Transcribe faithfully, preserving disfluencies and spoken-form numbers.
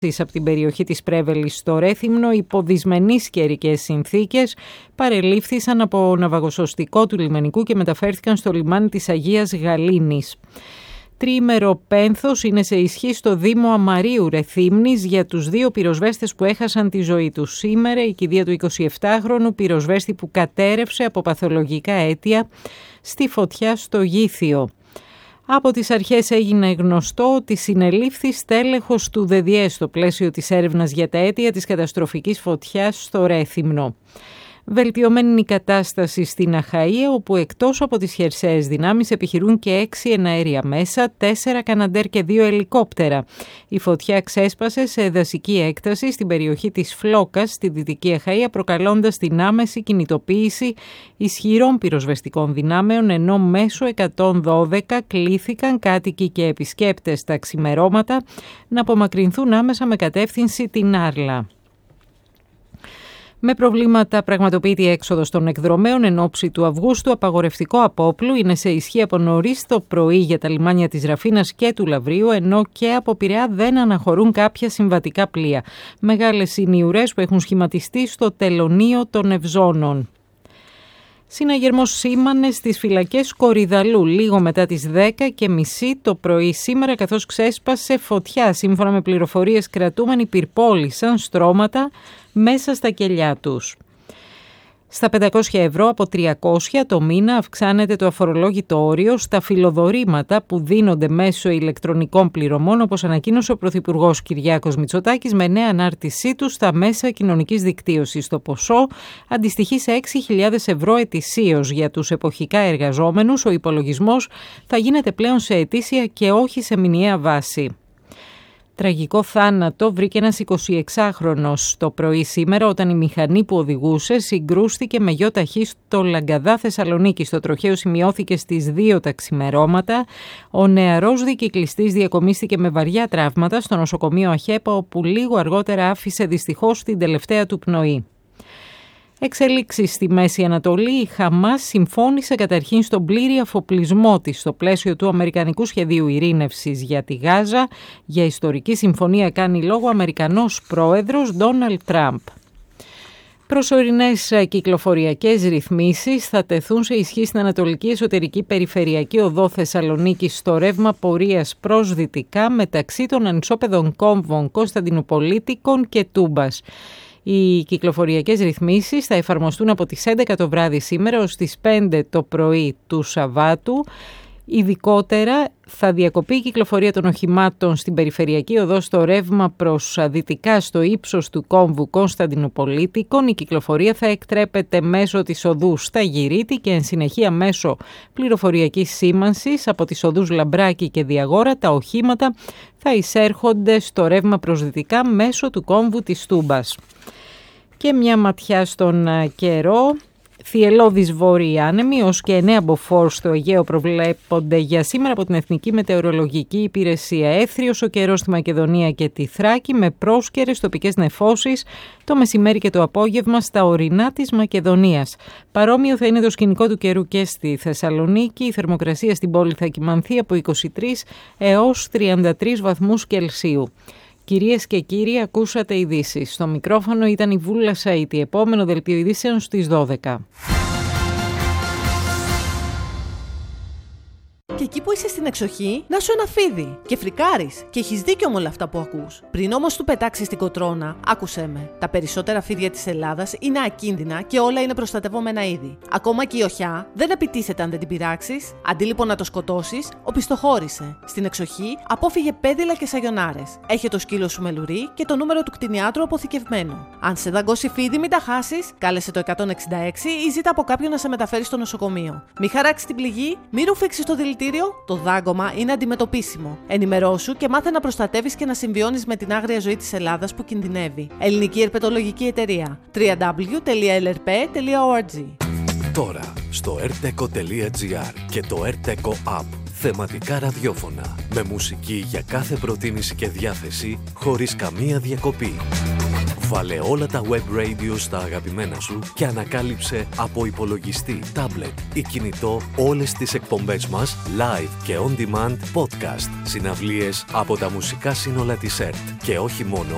από την περιοχή της Πρέβελης στο Ρέθυμνο υπό δυσμενείς καιρικές συνθήκες παρελήφθησαν από ναυαγοσωστικό του λιμενικού και μεταφέρθηκαν στο λιμάνι της Αγίας Γαλήνης. Τριήμερο πένθος είναι σε ισχύ στο Δήμο Αμαρίου Ρεθύμνης για τους δύο πυροσβέστες που έχασαν τη ζωή τους. Σήμερα η κηδεία του εικοσιεπτάχρονου πυροσβέστη που κατέρευσε από παθολογικά αίτια στη φωτιά στο Γήθιο. Από τις αρχές έγινε γνωστό ότι συνελήφθη στέλεχος του ΔΔΕ στο πλαίσιο της έρευνας για τα αίτια της καταστροφικής φωτιάς στο Ρέθυμνο. Βελτιωμένη είναι η κατάσταση στην Αχαΐα, όπου εκτός από τις χερσαίες δυνάμεις επιχειρούν και έξι εναέρια μέσα, τέσσερα καναντέρ και δύο ελικόπτερα. Η φωτιά ξέσπασε σε δασική έκταση στην περιοχή της Φλόκας, στη Δυτική Αχαΐα, προκαλώντας την άμεση κινητοποίηση ισχυρών πυροσβεστικών δυνάμεων, ενώ μέσω εκατόν δώδεκα κλήθηκαν κάτοικοι και επισκέπτες τα ξημερώματα να απομακρυνθούν άμεσα με κατεύθυνση την Άρλα. Με προβλήματα πραγματοποιείται η έξοδος των εκδρομέων εν ώψη του Αυγούστου. Απαγορευτικό απόπλου είναι σε ισχύ από νωρίς το πρωί για τα λιμάνια της Ραφίνας και του Λαυρίου, ενώ και από Πειραιά δεν αναχωρούν κάποια συμβατικά πλοία. Μεγάλες είναι οι ουρές που έχουν σχηματιστεί στο τελωνείο των Ευζώνων. Συναγερμός σήμανε στις φυλακές Κορυδαλού λίγο μετά τις δέκα και μισή το πρωί σήμερα, καθώς ξέσπασε φωτιά. Σύμφωνα με πληροφορίες, κρατούμενοι πυρπόλησαν στρώματα μέσα στα κελιά τους. Στα πεντακόσια ευρώ από τριακόσια το μήνα αυξάνεται το αφορολόγητο όριο στα φιλοδορήματα που δίνονται μέσω ηλεκτρονικών πληρωμών, όπως ανακοίνωσε ο Πρωθυπουργός Κυριάκος Μητσοτάκης με νέα ανάρτησή του στα μέσα κοινωνικής δικτύωσης. Το ποσό αντιστοιχεί σε έξι χιλιάδες ευρώ ετησίως για τους εποχικά εργαζόμενους. Ο υπολογισμός θα γίνεται πλέον σε ετήσια και όχι σε μηνιαία βάση. Τραγικό θάνατο βρήκε ένας εικοσιεξάχρονος το πρωί σήμερα όταν η μηχανή που οδηγούσε συγκρούστηκε με γιο ταχύ στο Λαγκαδά Θεσσαλονίκη. Το τροχαίο σημειώθηκε στις δύο τα ξημερώματα. Ο νεαρός δικυκλιστής διακομίστηκε με βαριά τραύματα στο νοσοκομείο Αχέπα, όπου λίγο αργότερα άφησε δυστυχώς την τελευταία του πνοή. Εξελίξεις στη Μέση Ανατολή. Η Χαμάς συμφώνησε καταρχήν στον πλήρη αφοπλισμό της στο πλαίσιο του Αμερικανικού Σχεδίου Ειρήνευσης για τη Γάζα. Για ιστορική συμφωνία κάνει λόγο ο Αμερικανός πρόεδρος Ντόναλντ Τραμπ. Προσωρινές κυκλοφοριακές ρυθμίσεις θα τεθούν σε ισχύ στην Ανατολική Εσωτερική Περιφερειακή Οδό Θεσσαλονίκης στο ρεύμα πορείας προς δυτικά μεταξύ των ανισόπεδων κόμβων Κωνσταντινουπολίτικων και Τούμπας. Οι κυκλοφοριακές ρυθμίσεις θα εφαρμοστούν από τις έντεκα το βράδυ σήμερα ως τις πέντε το πρωί του Σαββάτου. Ειδικότερα θα διακοπεί η κυκλοφορία των οχημάτων στην περιφερειακή οδό στο ρεύμα προς δυτικά στο ύψος του κόμβου Κωνσταντινουπολίτικων. Η κυκλοφορία θα εκτρέπεται μέσω της οδού Σταγυρίτη και εν συνεχεία μέσω πληροφοριακής σήμανσης από τις οδούς Λαμπράκη και Διαγόρα. Τα οχήματα θα εισέρχονται στο ρεύμα προς δυτικά μέσω του κόμβου της Τούμπας. Και μια ματιά στον καιρό. Θυελλώδης βόρειοι άνεμοι ως και εννέα μποφόρ στο Αιγαίο προβλέπονται για σήμερα από την Εθνική Μετεωρολογική Υπηρεσία. Έθριος ο καιρός στη Μακεδονία και τη Θράκη με πρόσκαιρες τοπικές νεφώσεις το μεσημέρι και το απόγευμα στα ορεινά της Μακεδονίας. Παρόμοιο θα είναι το σκηνικό του καιρού και στη Θεσσαλονίκη. Η θερμοκρασία στην πόλη θα κυμανθεί από είκοσι τρεις έως τριάντα τρεις βαθμούς Κελσίου. Κυρίες και κύριοι, ακούσατε ειδήσεις. Στο μικρόφωνο ήταν η Βούλα Σαΐτη. Επόμενο δελτίο ειδήσεων στις δώδεκα. Και εκεί που είσαι στην εξοχή, να σου ένα φίδι και φρικάρεις. Και έχεις δίκιο με όλα αυτά που ακούς. Πριν όμως του πετάξεις την κοτρώνα, άκουσέ με. Τα περισσότερα φίδια της Ελλάδας είναι ακίνδυνα και όλα είναι προστατευόμενα είδη. Ακόμα και η οχιά δεν επιτίθεται αν δεν την πειράξεις. Αντί λοιπόν να το σκοτώσεις, οπισθοχώρησε. Στην εξοχή, απόφυγε πέδιλα και σαγιονάρες. Έχε το σκύλο σου με λουρί και το νούμερο του κτηνιάτρου αποθηκευμένο. Αν σε δαγκώσει φίδι, μην τα χάσεις, κάλεσε το εκατόν εξήντα έξι ή ζήτα από κάποιον να σε μεταφέρει στο νοσοκομείο. Μη χαράξει την πληγή, μη ρουφήξεις το δηλητήριο. Το δάγκωμα είναι αντιμετωπίσιμο. Ενημερώσου και μάθε να προστατεύεις και να συμβιώνεις με την άγρια ζωή της Ελλάδας που κινδυνεύει. Ελληνική Ερπετολογική Εταιρεία. double-u double-u double-u τελεία ελ αρ πι τελεία org. Τώρα στο ερτέκο τελεία τζι άρ και το ερτέκο App. Θεματικά ραδιόφωνα. Με μουσική για κάθε προτίμηση και διάθεση, χωρίς καμία διακοπή. Βάλε όλα τα web radio στα αγαπημένα σου και ανακάλυψε από υπολογιστή, τάμπλετ ή κινητό όλες τις εκπομπές μας live και on demand podcast. Συναυλίες από τα μουσικά σύνολα της ΕΡΤ και όχι μόνο,